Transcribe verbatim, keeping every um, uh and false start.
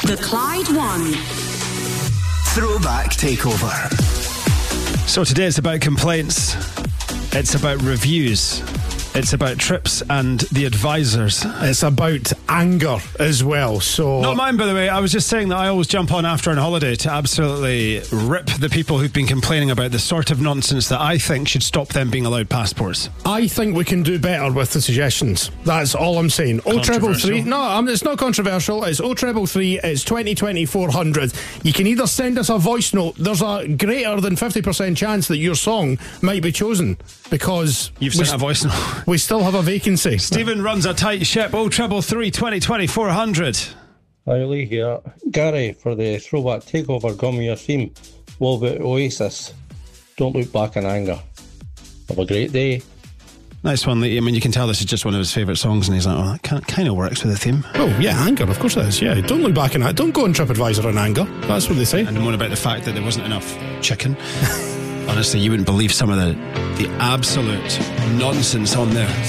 The Clyde One Throwback Takeover. So today it's about complaints, it's about reviews, it's about trips and the advisors. It's about anger as well. So not mine, by the way. I was just saying that I always jump on after an holiday to absolutely rip the people who've been complaining about the sort of nonsense that I think should stop them being allowed passports. I think we can do better with the suggestions. That's all I'm saying. O treble three. No, I'm, it's not controversial. It's O treble three. It's twenty twenty four hundred. You can either send us a voice note. There's a greater than fifty percent chance that your song might be chosen because you've sent a voice note. We still have a vacancy. Stephen runs a tight ship. O treble three twenty twenty four hundred. Hi, Lee here. Gary, for the throwback takeover, gun me your theme. What about Oasis? Don't look back in anger. Have a great day. Nice one, Lee. I mean, you can tell this is just one of his favourite songs, and he's like, oh, that kind of works with the theme. Oh, yeah, anger, of course it is. Yeah, don't look back in that. Don't go on TripAdvisor on anger. That's what they say. And more about the fact that there wasn't enough chicken. Honestly, you wouldn't believe some of the the absolute nonsense on there.